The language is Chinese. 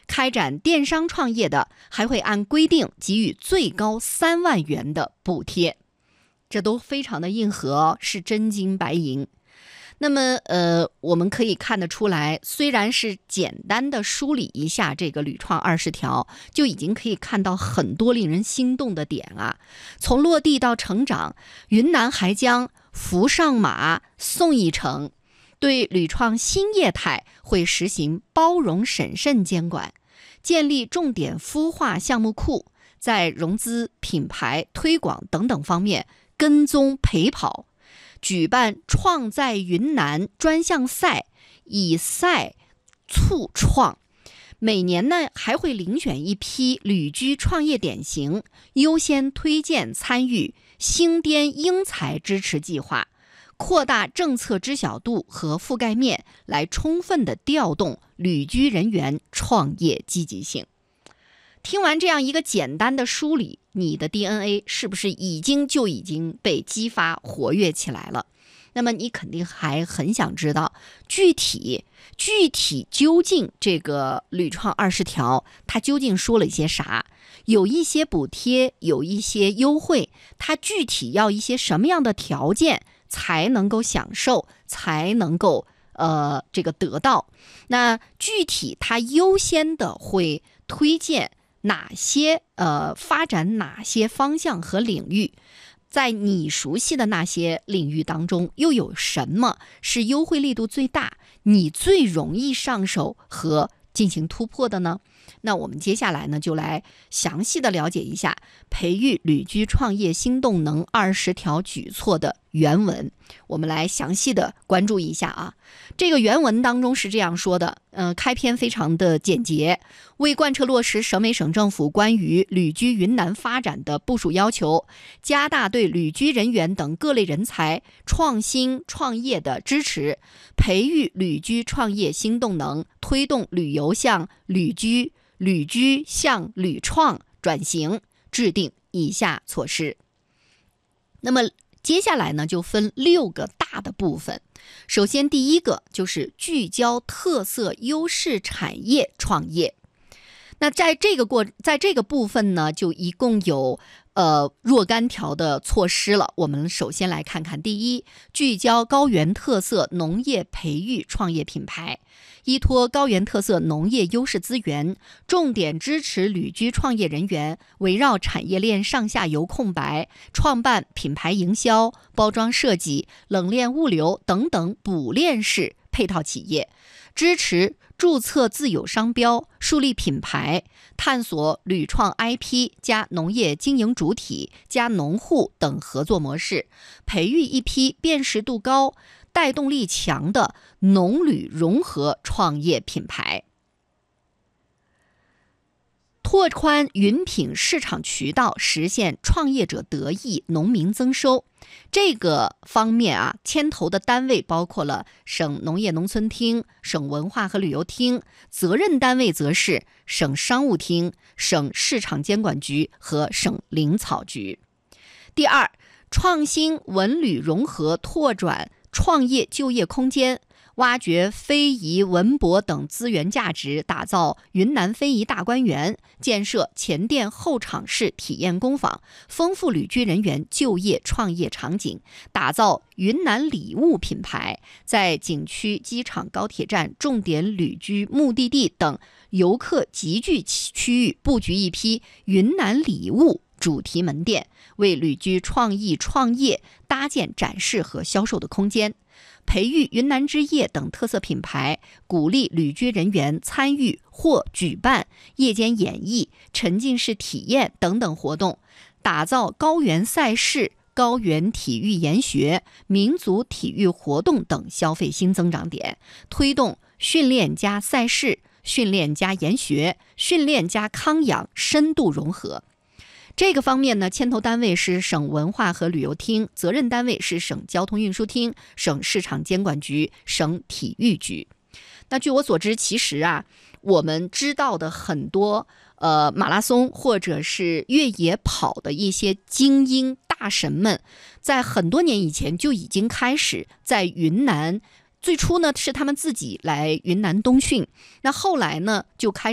开展电商创业的还会按规定给予最高3万元的补贴。这都非常的硬核哦，是真金白银。那么我们可以看得出来，虽然是简单的梳理一下这个屡创20条，就已经可以看到很多令人心动的点啊。从落地到成长，云南还将扶上马送一程，对屡创新业态会实行包容审慎监管，建立重点孵化项目库，在融资、品牌推广等等方面跟踪陪跑，举办创在云南专项赛，以赛促创。每年呢还会遴选一批旅居创业典型，优先推荐参与星颠英才支持计划，扩大政策知晓度和覆盖面，来充分的调动旅居人员创业积极性。听完这样一个简单的梳理，你的 DNA 是不是已经被激发活跃起来了？那么你肯定还很想知道具体究竟这个屡创20条它究竟说了一些啥？有一些补贴，有一些优惠，它具体要一些什么样的条件才能够享受，才能够这个得到？那具体它优先的会推荐哪些发展哪些方向和领域？在你熟悉的那些领域当中，又有什么是优惠力度最大，你最容易上手和进行突破的呢？那我们接下来呢，就来详细的了解一下培育旅居创业新动能20条举措的原文。我们来详细的关注一下啊。这个原文当中是这样说的，开篇非常的简洁。为贯彻落实省委省政府关于旅居云南发展的部署要求，加大对旅居人员等各类人才创新创业的支持，培育旅居创业新动能，推动旅游向旅居向旅创转型，制定以下措施。那么接下来呢，就分6个大的部分。首先第一个就是聚焦特色优势产业创业。那在这个部分呢，就一共有若干条的措施了。我们首先来看看第一，聚焦高原特色农业培育创业品牌，依托高原特色农业优势资源，重点支持旅居创业人员围绕产业链上下游空白，创办品牌营销、包装设计、冷链物流等等补链式配套企业，支持注册自有商标，树立品牌，探索旅创 IP 加农业经营主体加农户等合作模式，培育一批辨识度高、带动力强的农旅融合创业品牌，拓宽云品市场渠道，实现创业者得益，农民增收。这个方面啊，牵头的单位包括了省农业农村厅、省文化和旅游厅，责任单位则是省商务厅、省市场监管局和省林草局。第二，创新文旅融合，拓展创业就业空间，挖掘非遗文博等资源价值，打造云南非遗大观园，建设前店后厂式体验工坊，丰富旅居人员就业创业场景，打造云南礼物品牌，在景区、机场、高铁站、重点旅居目的地等游客集聚区域布局一批云南礼物主题门店，为旅居创意创业搭建展示和销售的空间，培育云南之夜等特色品牌，鼓励旅居人员参与或举办夜间演绎、沉浸式体验等等活动，打造高原赛事、高原体育研学、民族体育活动等消费新增长点，推动训练加赛事、训练加研学、训练加康养深度融合。这个方面呢，牵头单位是省文化和旅游厅，责任单位是省交通运输厅、省市场监管局、省体育局。那据我所知，其实啊，我们知道的很多马拉松或者是越野跑的一些精英大神们，在很多年以前就已经开始在云南，最初呢是他们自己来云南冬训，那后来呢就开